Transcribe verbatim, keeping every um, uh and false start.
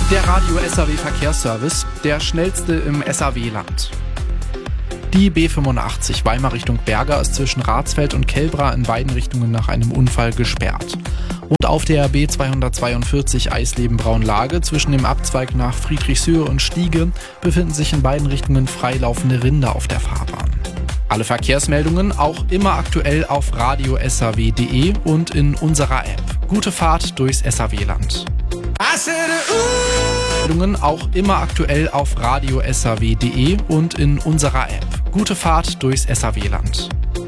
Der Radio S A W Verkehrsservice, der schnellste im S A W-Land. Die B fünfundachtzig Weimar Richtung Berga ist zwischen Ratsfeld und Kelbra in beiden Richtungen nach einem Unfall gesperrt. Und auf der B zweihundertzweiundvierzig Eisleben-Braunlage zwischen dem Abzweig nach Friedrichshöhe und Stiege befinden sich in beiden Richtungen freilaufende Rinder auf der Fahrbahn. Alle Verkehrsmeldungen auch immer aktuell auf radio S A W punkt de und in unserer App. Gute Fahrt durchs S A W-Land. Meldungen auch immer aktuell auf radio S A W punkt de und in unserer App. Gute Fahrt durchs S A W-Land.